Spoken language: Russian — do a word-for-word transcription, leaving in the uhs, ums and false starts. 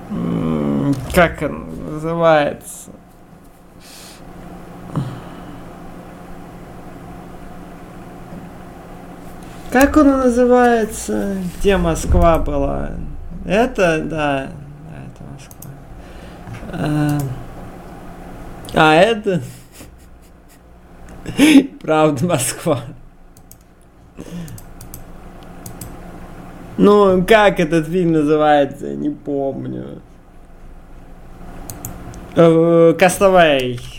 М, Как он называется? Как он называется? Где Москва была? Это, да. Да, это Москва. А, а это... Правда, Москва. Ну, как этот фильм называется? Не помню. Э, Кастовей.